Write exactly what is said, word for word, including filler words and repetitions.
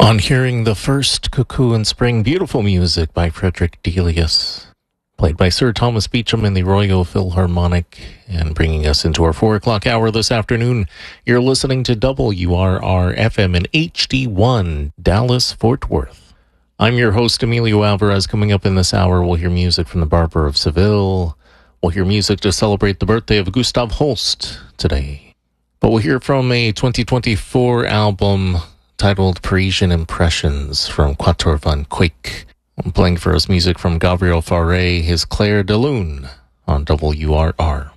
On hearing the first Cuckoo in Spring, beautiful music by Frederick Delius, played by Sir Thomas Beecham in the Royal Philharmonic, and bringing us into our four o'clock hour this afternoon. You're listening to W R R F M in H D one, Dallas, Fort Worth. I'm your host, Emilio Alvarez. Coming up in this hour, we'll hear music from the Barber of Seville. We'll hear music to celebrate the birthday of Gustav Holst today. But we'll hear from a twenty twenty-four album titled Parisian Impressions from Quatuor Van Quake. I'm playing for us music from Gabriel Fauré, his Clair de Lune on W R R.